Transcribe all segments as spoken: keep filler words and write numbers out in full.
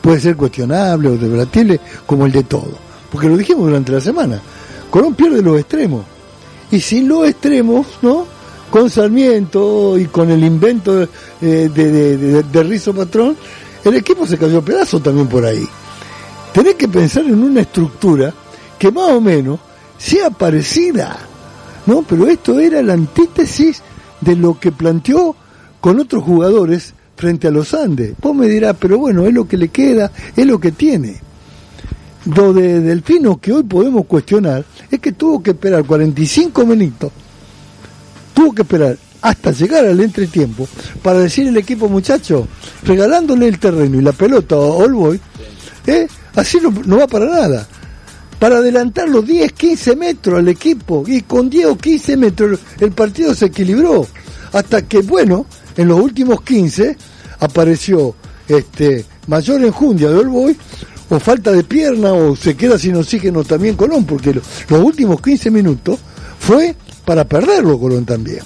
puede ser cuestionable o debatible como el de todo, porque lo dijimos durante la semana. Colón pierde los extremos, y sin los extremos, ¿no?, con Sarmiento y con el invento de, de, de, de, de Rizzo Patrón, el equipo se cayó a pedazos también por ahí. Tenés que pensar en una estructura que más o menos sea parecida, ¿no? Pero esto era la antítesis de lo que planteó con otros jugadores frente a los Andes. Vos me dirás, pero bueno, es lo que le queda, es lo que tiene. Lo de Delfino que hoy podemos cuestionar es que tuvo que esperar cuarenta y cinco minutos, tuvo que esperar hasta llegar al entretiempo para decir el equipo, muchacho, regalándole el terreno y la pelota a All Boys, ¿eh? así no, no va para nada. Para adelantar los diez, quince metros al equipo, y con diez o quince metros el partido se equilibró, hasta que, bueno, en los últimos quince apareció este mayor enjundia de All Boys, o falta de pierna, o se queda sin oxígeno también Colón, porque lo, los últimos quince minutos fue para perderlo Colón también.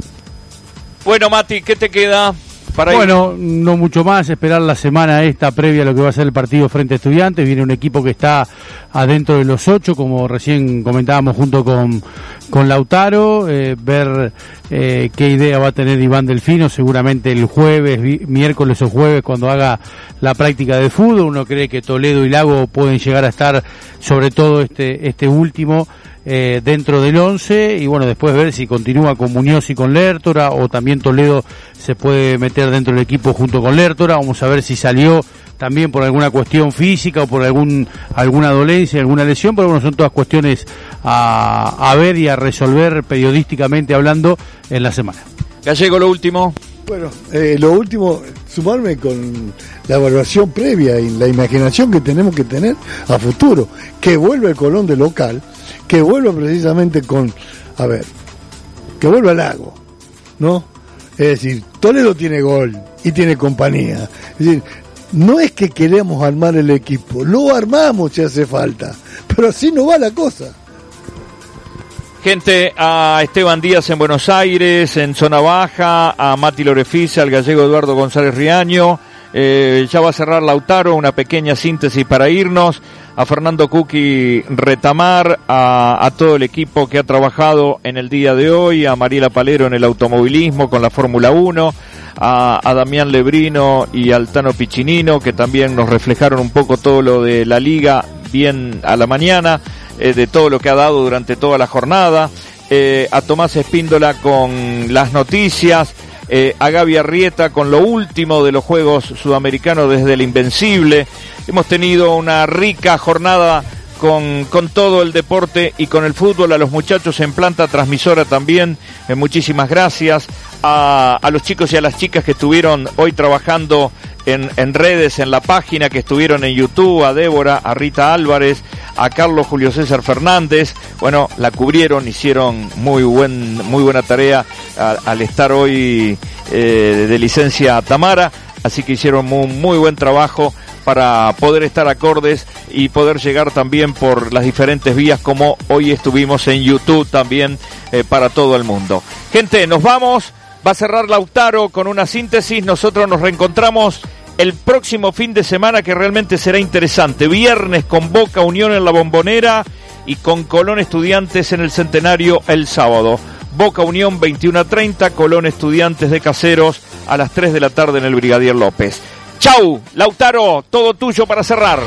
Bueno, Mati, ¿qué te queda para Bueno, ir? No mucho más, esperar la semana esta previa a lo que va a ser el partido frente a Estudiantes. Viene un equipo que está adentro de los ocho, como recién comentábamos junto con, con Lautaro, eh, ver eh, qué idea va a tener Iván Delfino, seguramente el jueves, vi, miércoles o jueves, cuando haga la práctica de fútbol. Uno cree que Toledo y Lago pueden llegar a estar, sobre todo este, este último, Eh, dentro del once, y bueno, después ver si continúa con Muñoz y con Lertora, o también Toledo se puede meter dentro del equipo junto con Lertora. Vamos a ver si salió también por alguna cuestión física o por algún alguna dolencia, alguna lesión, pero bueno, son todas cuestiones a, a ver y a resolver periodísticamente hablando en la semana. Gallego, lo último. Bueno, eh, lo último, sumarme con la evaluación previa y la imaginación que tenemos que tener a futuro, que vuelve el Colón de local, que vuelva precisamente con, a ver, que vuelva al Lago, ¿no? Es decir, Toledo tiene gol y tiene compañía. Es decir, no es que queremos armar el equipo, lo armamos si hace falta, pero así no va la cosa. Gente, a Esteban Díaz en Buenos Aires, en Zona Baja, a Mati Lorefice, al gallego Eduardo González Riaño, eh, ya va a cerrar Lautaro, una pequeña síntesis para irnos, a Fernando Cuqui Retamar, a, a todo el equipo que ha trabajado en el día de hoy, a Mariela Palero en el automovilismo con la Fórmula uno, a, a Damián Lebrino y al Tano Piccinino, que también nos reflejaron un poco todo lo de la liga bien a la mañana, eh, de todo lo que ha dado durante toda la jornada, eh, a Tomás Espíndola con las noticias, eh, a Gaby Arrieta con lo último de los Juegos Sudamericanos desde el Invencible. Hemos tenido una rica jornada con, con todo el deporte y con el fútbol. A los muchachos en planta transmisora también, eh, muchísimas gracias. A, a los chicos y a las chicas que estuvieron hoy trabajando en, en redes, en la página, que estuvieron en YouTube, a Débora, a Rita Álvarez, a Carlos Julio César Fernández. Bueno, la cubrieron, hicieron muy buen muy buena tarea a, al estar hoy eh, de licencia Tamara, así que hicieron muy, muy buen trabajo para poder estar acordes y poder llegar también por las diferentes vías, como hoy estuvimos en YouTube también, eh, para todo el mundo. Gente, nos vamos, va a cerrar Lautaro con una síntesis. Nosotros nos reencontramos el próximo fin de semana, que realmente será interesante. Viernes con Boca Unión en la Bombonera y con Colón Estudiantes en el Centenario el sábado. Boca Unión veintiuno a treinta, Colón Estudiantes de Caseros a las tres de la tarde en el Brigadier López. Chau, Lautaro, todo tuyo para cerrar.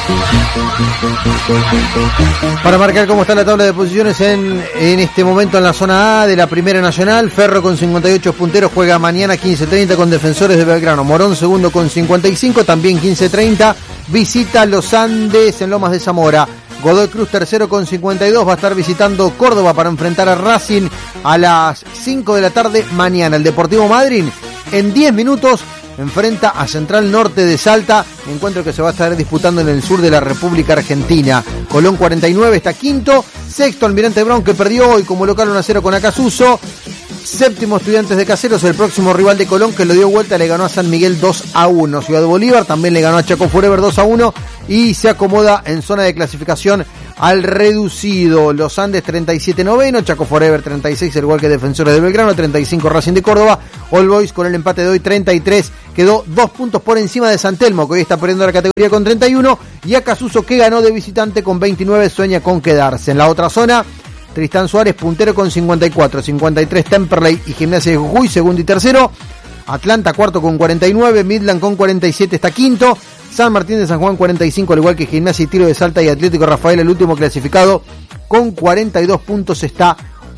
Para marcar cómo está la tabla de posiciones en, en este momento en la zona A de la Primera Nacional: Ferro con cincuenta y ocho punteros juega mañana quince treinta con Defensores de Belgrano. Morón segundo con cincuenta y cinco, también quince treinta, visita Los Andes en Lomas de Zamora. Godoy Cruz tercero con cincuenta y dos, va a estar visitando Córdoba para enfrentar a Racing a las cinco de la tarde mañana. El Deportivo Madryn en diez minutos enfrenta a Central Norte de Salta, encuentro que se va a estar disputando en el sur de la República Argentina. Colón cuarenta y nueve está quinto, sexto Almirante Brown, que perdió hoy como local uno a cero con Acasuso, séptimo Estudiantes de Caseros, el próximo rival de Colón, que lo dio vuelta, le ganó a San Miguel dos a uno. Ciudad Bolívar también le ganó a Chaco Forever dos a uno y se acomoda en zona de clasificación al reducido. Los Andes treinta y siete noveno, Chaco Forever treinta y seis, al igual que Defensores de Belgrano, treinta y cinco Racing de Córdoba. All Boys con el empate de hoy treinta y tres, quedó dos puntos por encima de San Telmo, que hoy está perdiendo la categoría con treinta y uno, y Acasuso, que ganó de visitante con veintinueve, sueña con quedarse. En la otra zona, Tristán Suárez puntero con cincuenta y cuatro, cincuenta y tres Temperley y Gimnasia de Jujuy segundo y tercero. Atlanta cuarto con cuarenta y nueve, Midland con cuarenta y siete está quinto, San Martín de San Juan cuarenta y cinco, al igual que Gimnasia y Tiro de Salta y Atlético Rafael, el último clasificado, con cuarenta y dos puntos está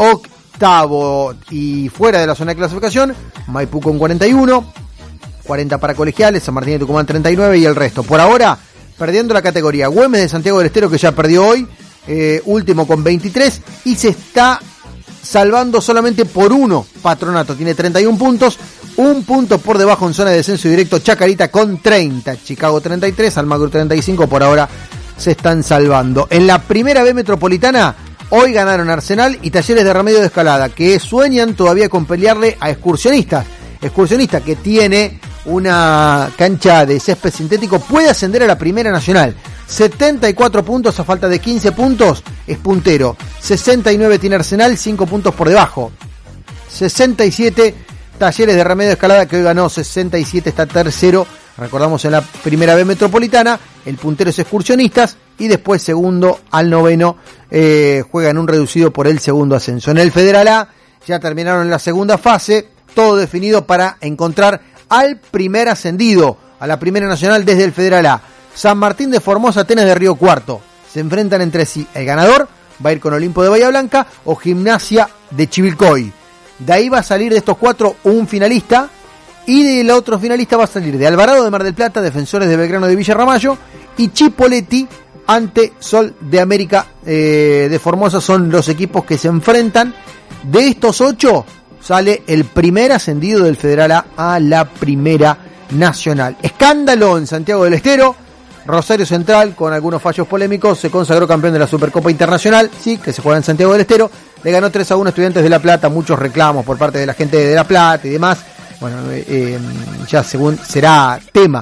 octavo. Y fuera de la zona de clasificación, Maipú con cuarenta y uno, cuarenta para Colegiales, San Martín de Tucumán treinta y nueve, y el resto. Por ahora, perdiendo la categoría, Güemes de Santiago del Estero, que ya perdió hoy, eh, último con veintitrés, y se está salvando solamente por uno. Patronato tiene treinta y uno puntos, un punto por debajo en zona de descenso directo Chacarita con treinta, Chicago treinta y tres, Almagro treinta y cinco, por ahora se están salvando. En la primera B metropolitana, hoy ganaron Arsenal y Talleres de Remedio de Escalada, que sueñan todavía con pelearle a Excursionistas. Excursionista, que tiene una cancha de césped sintético, puede ascender a la Primera Nacional. setenta y cuatro puntos a falta de quince puntos, es puntero. sesenta y nueve tiene Arsenal, cinco puntos por debajo. sesenta y siete Talleres de Remedio de Escalada, que hoy ganó sesenta y siete, está tercero. Recordamos, en la primera B metropolitana, el puntero es Excursionistas, y después segundo al noveno eh, juegan un reducido por el segundo ascenso. En el Federal A ya terminaron la segunda fase, todo definido para encontrar al primer ascendido a la Primera Nacional desde el Federal A. San Martín de Formosa, Atenas de Río Cuarto se enfrentan entre sí. El ganador va a ir con Olimpo de Bahía Blanca o Gimnasia de Chivilcoy. De ahí va a salir, de estos cuatro, un finalista, y del otro finalista va a salir de Alvarado de Mar del Plata, Defensores de Belgrano de Villa Ramallo, y Chipoleti ante Sol de América eh, de Formosa. Son los equipos que se enfrentan. De estos ocho sale el primer ascendido del Federal A a la Primera Nacional. Escándalo en Santiago del Estero. Rosario Central, con algunos fallos polémicos, se consagró campeón de la Supercopa Internacional, sí, que se juega en Santiago del Estero. Le ganó tres a uno a Estudiantes de La Plata, muchos reclamos por parte de la gente de La Plata y demás. Bueno, eh, ya según será tema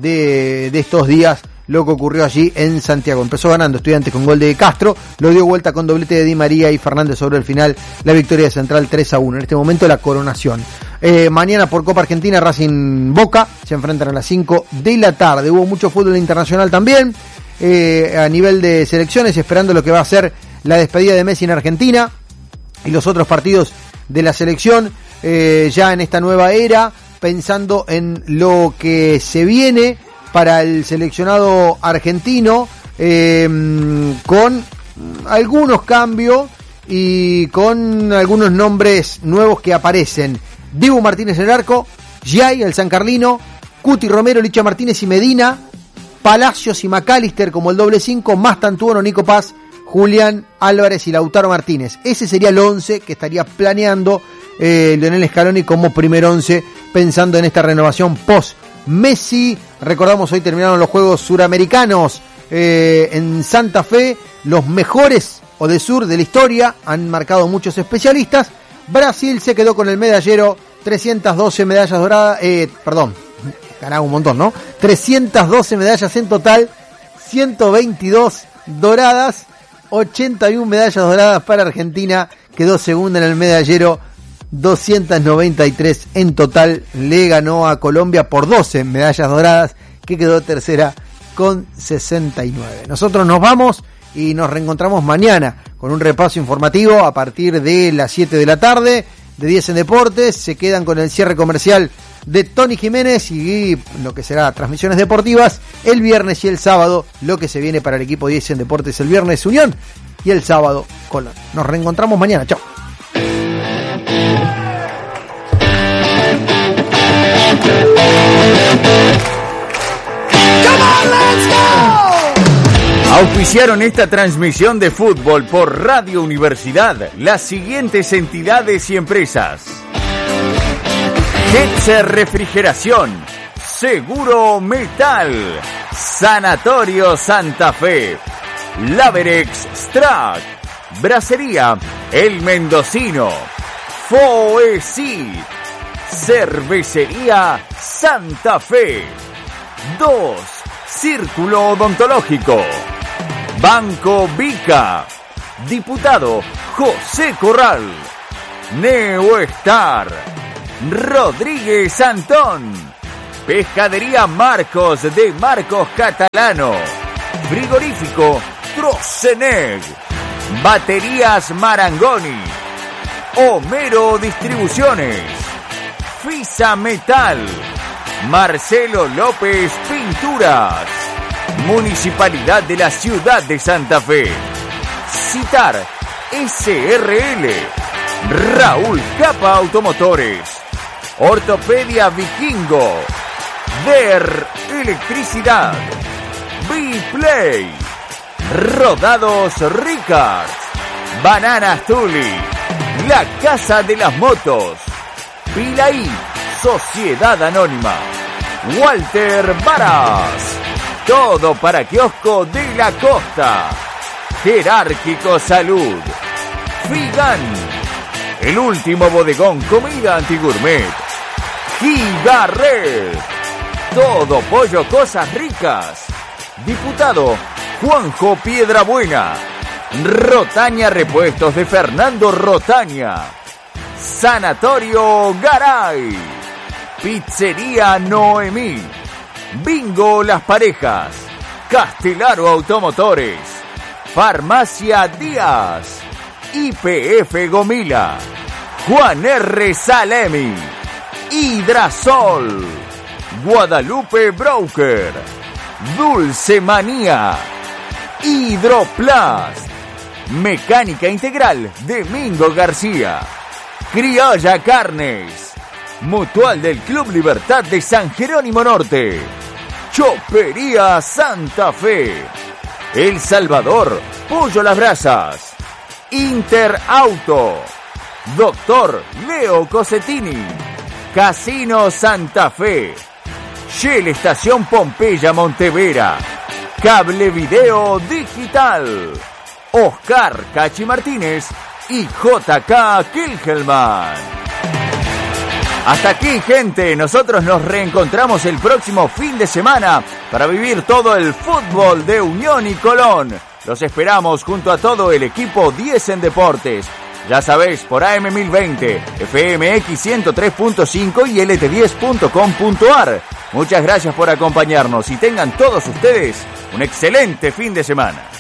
de, de estos días lo que ocurrió allí en Santiago. Empezó ganando Estudiantes con gol de Castro, lo dio vuelta con doblete de Di María y Fernández sobre el final, la victoria de Central tres a uno. En este momento la coronación. Eh, mañana por Copa Argentina, Racing Boca se enfrentan a las cinco de la tarde. Hubo mucho fútbol internacional también, eh, a nivel de selecciones, esperando lo que va a ser la despedida de Messi en Argentina y los otros partidos de la selección, eh, ya en esta nueva era, pensando en lo que se viene para el seleccionado argentino, eh, con algunos cambios y con algunos nombres nuevos que aparecen. Dibu Martínez en el arco, Giai, el San Carlino, Cuti Romero, Licha Martínez y Medina, Palacios y McAllister como el doble cinco, más Tantuono, Nico Paz, Julián Álvarez y Lautaro Martínez. Ese sería el once que estaría planeando eh, Lionel Scaloni como primer once, pensando en esta renovación post Messi. Recordamos, hoy terminaron los Juegos Suramericanos eh, en Santa Fe, los mejores o de sur de la historia, han marcado muchos especialistas. Brasil se quedó con el medallero, trescientas doce medallas doradas, eh, perdón, ganaba un montón, ¿no? trescientas doce medallas en total, ciento veintidós doradas, ochenta y una medallas doradas para Argentina, quedó segunda en el medallero, doscientas noventa y tres en total, le ganó a Colombia por doce medallas doradas, que quedó tercera con sesenta y nueve. Nosotros nos vamos y nos reencontramos mañana con un repaso informativo a partir de las siete de la tarde, de diez en Deportes. Se quedan con el cierre comercial de Tony Jiménez y lo que será transmisiones deportivas el viernes y el sábado. Lo que se viene para el equipo diez en Deportes: el viernes Unión y el sábado Colón. Nos reencontramos mañana. Chao. Auspiciaron esta transmisión de fútbol por Radio Universidad las siguientes entidades y empresas: Getzer Refrigeración, Seguro Metal, Sanatorio Santa Fe, Laverex Strack, Bracería El Mendocino, Foesi, Cervecería Santa Fe, dos Círculo Odontológico. Banco Vica. Diputado José Corral. Neostar. Rodríguez Antón. Pescadería Marcos de Marcos Catalano. Frigorífico Troceneg. Baterías Marangoni. Homero Distribuciones. Fisa Metal. Marcelo López Pinturas. Municipalidad de la Ciudad de Santa Fe. Citar S R L. Raúl Capa Automotores. Ortopedia Vikingo. Der Electricidad. B-Play. Rodados Ricards. Bananas Tuli. La Casa de las Motos. Pilaí. Sociedad Anónima. Walter Varas. Todo para kiosco de la costa. Jerárquico Salud. Figan. El último bodegón comida antigourmet. Gigarred. Todo pollo cosas ricas. Diputado Juanjo Piedrabuena. Rotaña Repuestos de Fernando Rotaña. Sanatorio Garay. Pizzería Noemí. Bingo Las Parejas. Castelaro Automotores. Farmacia Díaz. I P F Gomila. Juan R. Salemi. Hidrasol. Guadalupe Broker. Dulce Manía. Hidroplast. Mecánica Integral de Mingo García. Criolla Carnes. Mutual del Club Libertad de San Jerónimo Norte. Chopería Santa Fe. El Salvador, Pollo Las Brasas. Interauto. Doctor Leo Cosetini. Casino Santa Fe. Shell Estación Pompeya Montevera. Cable Video Digital. Oscar Cachi Martínez y J K Kilgelman. Hasta aquí, gente. Nosotros nos reencontramos el próximo fin de semana para vivir todo el fútbol de Unión y Colón. Los esperamos junto a todo el equipo diez en Deportes. Ya sabéis, por A M mil veinte, F M X ciento tres punto cinco y L T diez punto com punto a r. Muchas gracias por acompañarnos y tengan todos ustedes un excelente fin de semana.